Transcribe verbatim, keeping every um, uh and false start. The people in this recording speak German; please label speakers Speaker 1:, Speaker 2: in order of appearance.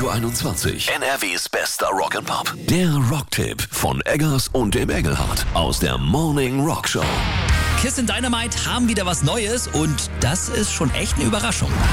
Speaker 1: Radio einundzwanzig. N R Ws bester Rock'n'Pop. Der Rocktipp von Eggers und dem Engelhardt aus der Morning Rock Show.
Speaker 2: Kiss and Dynamite haben wieder was Neues und das ist schon echt eine Überraschung.